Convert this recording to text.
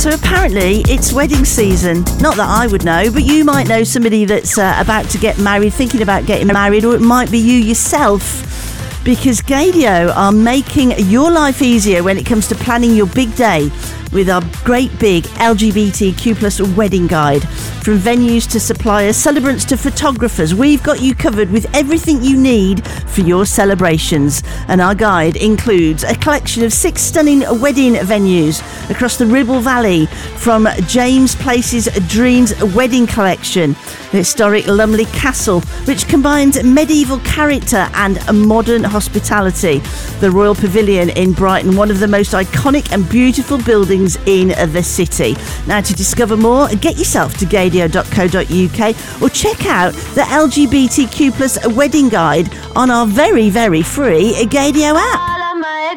So apparently it's wedding season. Not that I would know, but you might know somebody that's about to get married, thinking about getting married, or it might be you yourself. Because Gaydio are making your life easier when it comes to planning your big day with our great big LGBTQ plus wedding guide. From venues to suppliers, celebrants to photographers, we've got you covered with everything you need for your celebrations. And our guide includes a collection of 6 stunning wedding venues across the Ribble Valley, from James Place's Dreams Wedding Collection, the historic Lumley Castle, which combines medieval character and modern hospitality, the Royal Pavilion in Brighton, one of the most iconic and beautiful buildings in the city. Now, to discover more, get yourself to gaydio.co.uk or check out the LGBTQ plus wedding guide on our very, very free Gaydio app.